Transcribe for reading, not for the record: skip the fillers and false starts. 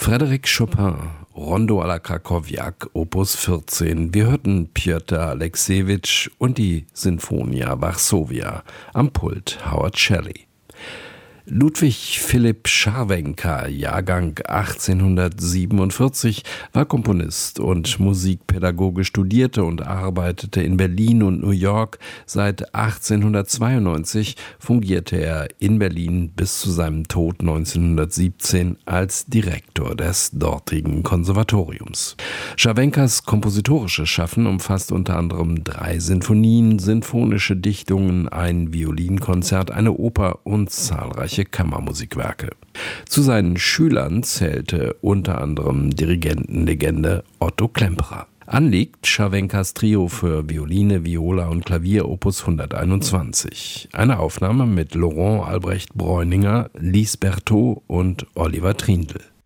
Frédéric Chopin, Rondo à la Krakowiak, Opus 14. Wir hörten Pjotr Aleksejewitsch und die Sinfonia Varsovia, am Pult Howard Shelley. Ludwig Philipp Scharwenka, Jahrgang 1847, war Komponist und Musikpädagoge, studierte und arbeitete in Berlin und New York. Seit 1892 fungierte er in Berlin bis zu seinem Tod 1917 als Direktor des dortigen Konservatoriums. Scharwenkas kompositorisches Schaffen umfasst unter anderem 3 Sinfonien, sinfonische Dichtungen, ein Violinkonzert, eine Oper und zahlreiche Kammermusikwerke. Zu seinen Schülern zählte unter anderem Dirigentenlegende Otto Klemperer. Anliegt Scharwenkas Trio für Violine, Viola und Klavier Opus 121. Eine Aufnahme mit Laurent Albrecht Bräuninger, Lise Berthaud und Oliver Trindl.